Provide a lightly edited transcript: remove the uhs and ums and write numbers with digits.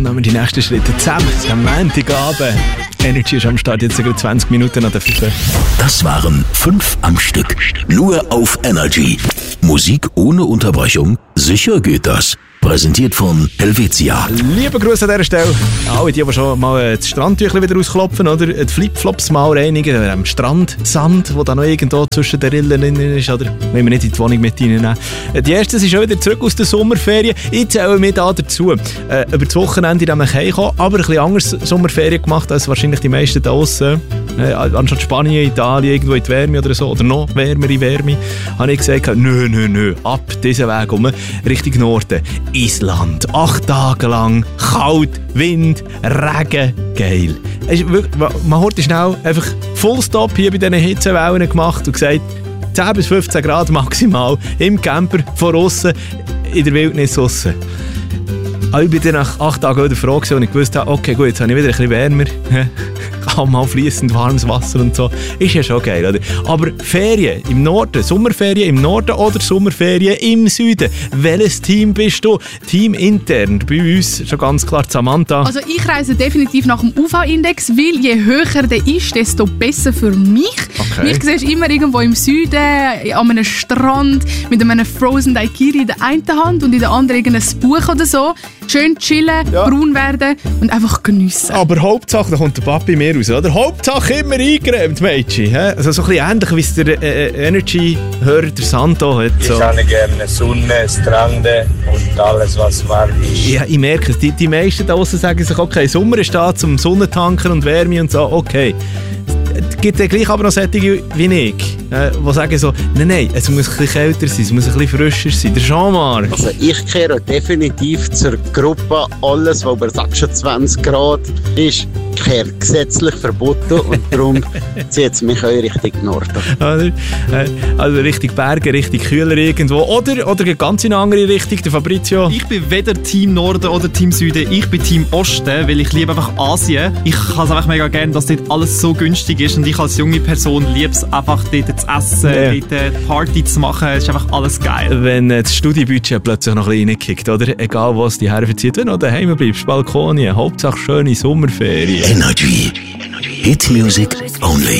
unternehmen wir die nächsten Schritte zusammen. Am Montagabend. Energy ist am Start, jetzt sogar 20 Minuten nach der 5. Das waren 5 am Stück. Nur auf Energy. Musik ohne Unterbrechung? Sicher geht das. Präsentiert von Helvetia. Liebe Grüße an dieser Stelle. Alle, die schon mal das Strandtüchlein wieder ausklopfen, oder? Die Flipflops mal reinigen, am Strandsand, der da noch irgendwo zwischen den Rillen ist, oder? Wenn wir nicht in die Wohnung mit reinnehmen. Die ersten sind schon wieder zurück aus der Sommerferien. Ich zähle mich da dazu. Über das Wochenende in diesem heimgekommen, aber ein bisschen anders Sommerferien gemacht als wahrscheinlich die meisten da draussen. Anstatt Spanien, Italien, irgendwo in die Wärme oder so, oder noch wärmere Wärme, habe ich gesagt, nö, ab diesen Weg um, Richtung Norden. Island. 8 Tage lang, kalt, Wind, Regen, geil. Man hat schnell einfach Fullstop hier bei diesen Hitzewellen gemacht und gesagt, 10 bis 15 Grad maximal, im Camper, von aussen, in der Wildnis aussen. Aber ich bin dann nach 8 Tagen wieder froh gewesen und ich wusste, okay, gut, jetzt habe ich wieder ein bisschen wärmer. Mal fließend warmes Wasser und so. Ist ja schon geil, oder? Aber Ferien im Norden, Sommerferien im Norden oder Sommerferien im Süden. Welches Team bist du? Team intern bei uns, schon ganz klar Samantha. Also ich reise definitiv nach dem UV-Index, weil je höher der ist, desto besser für mich. Okay. Mich siehst du immer irgendwo im Süden, an einem Strand, mit einem Frozen Daiquiri in der einen Hand und in der anderen irgendein Buch oder so. Schön chillen, braun werden und einfach geniessen. Aber Hauptsache, da kommt der Papi mehr raus, oder? Hauptsache immer eingeräumt, Mädchen. Also so ein bisschen ähnlich, wie es der Energy-Hörer, der Santo hat. So. Ich habe gerne Sonne, Strände und alles, was warm ist. Ja, ich merke es. Die meisten da draussen sagen sich, okay, Sommer ist da zum Sonnentanken und Wärme und so, okay. Es gibt ja gleich aber noch solche wie ich, die sagen so, nein, es muss ein bisschen kälter sein, es muss ein bisschen frischer sein. Der Jean-Marc. Also ich kehre definitiv zur Gruppe, alles, was über 26 Grad ist, kehrt gesetzlich verboten und darum zieht es mich auch Richtung Norden. Also Richtung Berge, Richtung Kühler irgendwo oder ganz in eine andere Richtung, der Fabrizio. Ich bin weder Team Norden oder Team Süden, ich bin Team Osten, weil ich liebe einfach Asien. Ich habe es einfach mega gerne, dass dort alles so günstig ist und ich als junge Person liebe es einfach dort zu essen, dort Party zu machen, es ist einfach alles geil. Wenn das Studiebudget plötzlich noch ein bisschen reinkickt, oder? Egal was die Herren verzieht, wenn du daheim bleibst, Balkonien, Hauptsache schöne Sommerferien. Energy. Hit Music only.